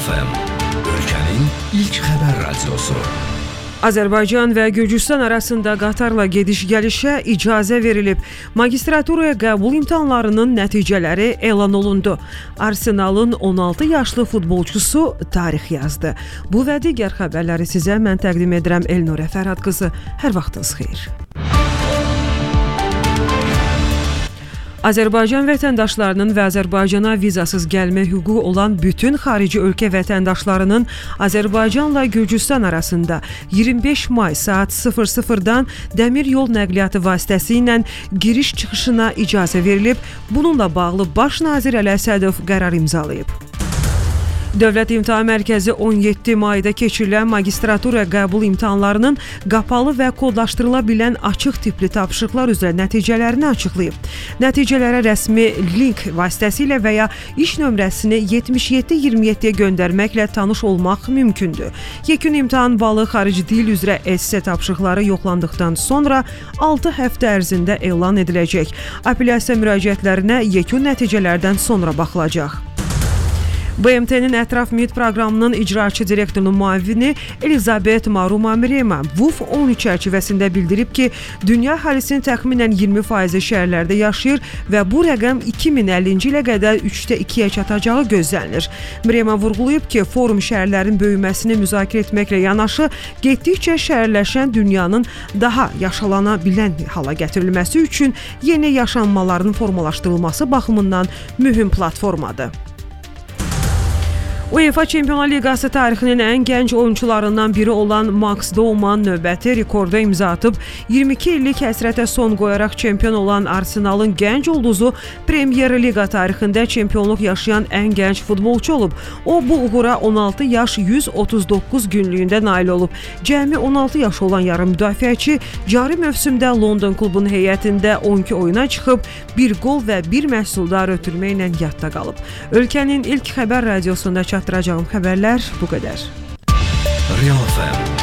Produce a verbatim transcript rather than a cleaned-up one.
F M, ölkənin ilk xəbər radiosu. Azərbaycan və Gürcüstan arasında qatarla gediş-gəlişə icazə verilib. Magistraturaya qəbul imtahanlarının nəticələri elan olundu. Arsenalın on altı yaşlı futbolçusu tarix yazdı. Bu və digər xəbərləri sizə mən təqdim edirəm Elnurə Fərhad qızı. Hər vaxtınız xeyir. Azərbaycan vətəndaşlarının və Azərbaycana vizasız gəlmə hüququ olan bütün xarici ölkə vətəndaşlarının Azərbaycanla Gürcüstan arasında iyirmi beş may saat sıfır sıfırdan dəmir yol nəqliyyatı vasitəsilə giriş-çıxışına icazə verilib. Bununla bağlı Baş nazir Əli Əsədov qərar imzalayıb. Dövlət İmtahan Mərkəzi on yeddi mayda keçirilən magistratura qəbul imtahanlarının qapalı və kodlaşdırıla bilən açıq tipli tapşırıqlar üzrə nəticələrini açıqlayıb. Nəticələrə rəsmi link vasitəsilə və ya iş nömrəsini yetmiş yeddi iyirmi yeddiyə göndərməklə tanış olmaq mümkündür. Yekun imtahan balı xarici dil üzrə esse tapşırıqları yoxlandıqdan sonra altı həftə ərzində elan ediləcək. Apellyasiya müraciətlərinə yekun nəticələrdən sonra baxılacaq. B M T-nin ətraf mühit proqramının icraçı direktorunun müavini Elizabeth Maruma Mirema V U F on üç çərçivəsində bildirib ki, dünya əhalisinin təxminən iyirmi faizi şəhərlərdə yaşayır və bu rəqəm iki min əllinci ilə qədər üçdə ikiyə çatacağı gözlənilir. Mirema vurğulayıb ki, forum şəhərlərin böyüməsini müzakirə etməklə yanaşı, getdikcə şəhərləşən dünyanın daha yaşalana bilən hala gətirilməsi üçün yeni yaşanmaların formalaşdırılması baxımından mühüm platformadır. UEFA Çempionlar Liqası tarixinin ən gənc oyuncularından biri olan Max Doman növbəti rekorda imza atıb, iyirmi iki illik həsrətə son qoyaraq çempion olan Arsenalın gənc ulduzu Premier Liqa tarixində çempionluq yaşayan ən gənc futbolçu olub. O, bu uğura on altı yaş yüz otuz doqquz günlüyündə nail olub. Cəmi on altı yaş olan yarım müdafiəçi cari mövsümdə London klubunun heyətində on iki oyuna çıxıb, bir qol və bir məhsuldar ötürməklə yadda qalıb. Ölkənin ilk xəbər radiosunda çatdıracağım xəbərlər bu qədər. Real F M